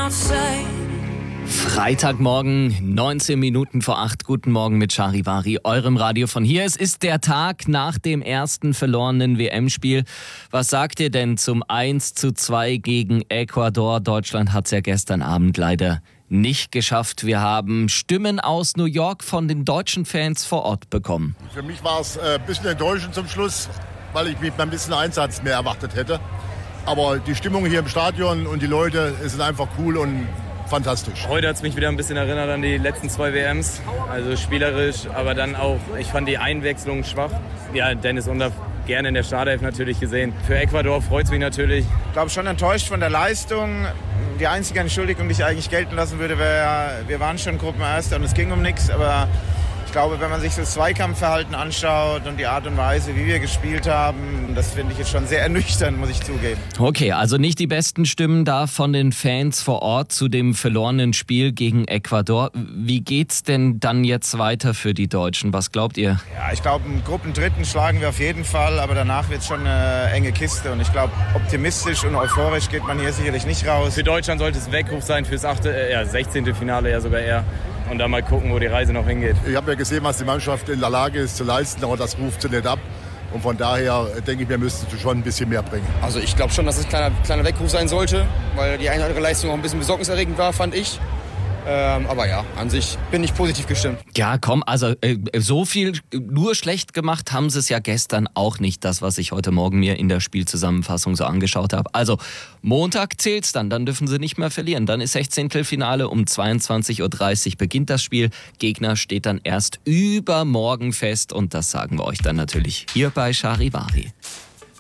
Freitagmorgen, 19 Minuten vor 8. Guten Morgen mit Charivari, eurem Radio von hier. Es ist der Tag nach dem ersten verlorenen WM-Spiel. Was sagt ihr denn zum 1:2 gegen Ecuador? Deutschland hat es ja gestern Abend leider nicht geschafft. Wir haben Stimmen aus New York von den deutschen Fans vor Ort bekommen. Für mich war es ein bisschen enttäuschend zum Schluss, weil ich mir ein bisschen Einsatz mehr erwartet hätte. Aber die Stimmung hier im Stadion und die Leute sind einfach cool und fantastisch. Heute hat es mich wieder ein bisschen erinnert an die letzten 2 WMs. Also spielerisch, aber dann auch, ich fand die Einwechslung schwach. Ja, Dennis Undaff gerne in der Startelf natürlich gesehen. Für Ecuador freut es mich natürlich. Ich glaube schon enttäuscht von der Leistung. Die einzige Entschuldigung, die ich eigentlich gelten lassen würde, wäre, wir waren schon Gruppenerster und es ging um nichts. Aber ich glaube, wenn man sich das Zweikampfverhalten anschaut und die Art und Weise, wie wir gespielt haben, das finde ich jetzt schon sehr ernüchternd, muss ich zugeben. Okay, also nicht die besten Stimmen da von den Fans vor Ort zu dem verlorenen Spiel gegen Ecuador. Wie geht's denn dann jetzt weiter für die Deutschen? Was glaubt ihr? Ja, ich glaube, einen Gruppendritten schlagen wir auf jeden Fall, aber danach wird es schon eine enge Kiste. Und ich glaube, optimistisch und euphorisch geht man hier sicherlich nicht raus. Für Deutschland sollte es Weckruf sein fürs 16. Finale ja sogar eher. Und dann mal gucken, wo die Reise noch hingeht. Ich habe ja gesehen, was die Mannschaft in der Lage ist zu leisten, aber das ruft sie nicht ab. Und von daher denke ich, wir müssten schon ein bisschen mehr bringen. Also ich glaube schon, dass es ein kleiner Weckruf sein sollte, weil die eine oder andere Leistung auch ein bisschen besorgniserregend war, fand ich. Aber ja, an sich bin ich positiv gestimmt. Ja, komm, also so viel nur schlecht gemacht haben sie es ja gestern auch nicht, das, was ich heute Morgen mir in der Spielzusammenfassung so angeschaut habe. Also Montag zählt's dann dürfen sie nicht mehr verlieren. Dann ist 16. Finale, um 22:30 Uhr beginnt das Spiel. Gegner steht dann erst übermorgen fest und das sagen wir euch dann natürlich hier bei Charivari.